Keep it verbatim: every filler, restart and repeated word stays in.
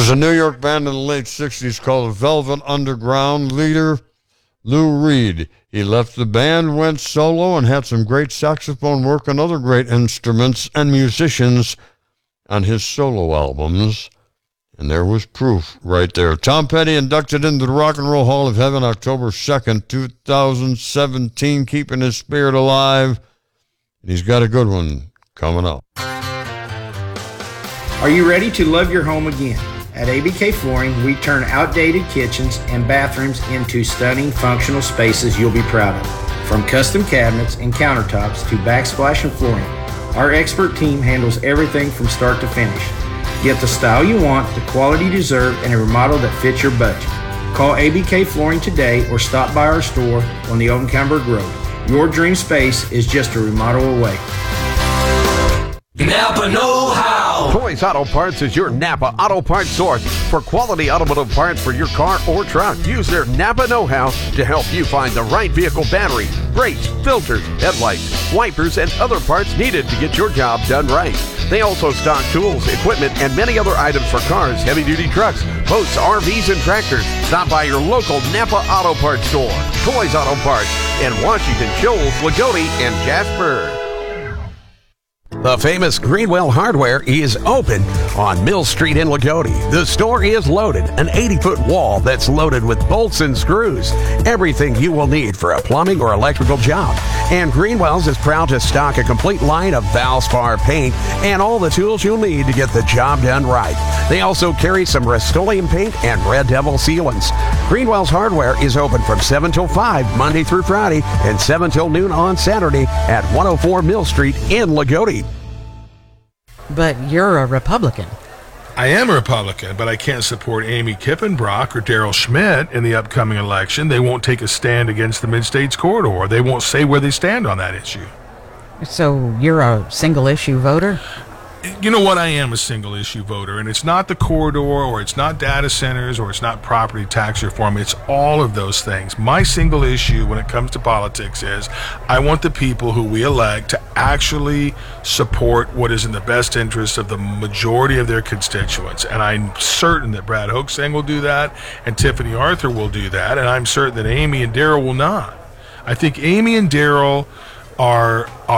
was a New York band in the late sixties called Velvet Underground. Leader Lou Reed. He left the band, went solo, and had some great saxophone work and other great instruments and musicians on his solo albums. And there was proof right there. Tom Petty inducted into the Rock and Roll Hall of Heaven October second, two thousand seventeen, keeping his spirit alive. And he's got a good one coming up. Are you ready to love your home again? At A B K Flooring, we turn outdated kitchens and bathrooms into stunning, functional spaces you'll be proud of. From custom cabinets and countertops to backsplash and flooring, our expert team handles everything from start to finish. Get the style you want, the quality you deserve, and a remodel that fits your budget. Call A B K Flooring today or stop by our store on the Oakenkamberg Road. Your dream space is just a remodel away. Napa know-how. Toys Auto Parts is your Napa Auto Parts source for quality automotive parts for your car or truck. Use their Napa know-how to help you find the right vehicle battery, brakes, filters, headlights, wipers, and other parts needed to get your job done right. They also stock tools, equipment, and many other items for cars, heavy-duty trucks, boats, R Vs, and tractors. Stop by your local Napa Auto Parts store, Toys Auto Parts, in Washington, Shoals, Lagodi, and Jasper. The famous Greenwell Hardware is open on Mill Street in Lagodi. The store is loaded, an eighty-foot wall that's loaded with bolts and screws. Everything you will need for a plumbing or electrical job. And Greenwell's is proud to stock a complete line of Valspar paint and all the tools you'll need to get the job done right. They also carry some Rust-Oleum paint and Red Devil sealants. Greenwell's Hardware is open from seven till five, Monday through Friday, and seven till noon on Saturday at one oh four Mill Street in Lagodi. But you're a Republican. I am a Republican, but I can't support Amy Kippenbrock or Daryl Schmidt in the upcoming election. They won't take a stand against the Mid-States Corridor. They won't say where they stand on that issue. So you're a single-issue voter? You know what? I am a single-issue voter, and it's not the corridor, or it's not data centers, or it's not property tax reform. It's all of those things. My single issue when it comes to politics is I want the people who we elect to actually support what is in the best interest of the majority of their constituents, and I'm certain that Brad Hoaxang will do that, and Tiffany Arthur will do that, and I'm certain that Amy and Daryl will not. I think Amy and Daryl are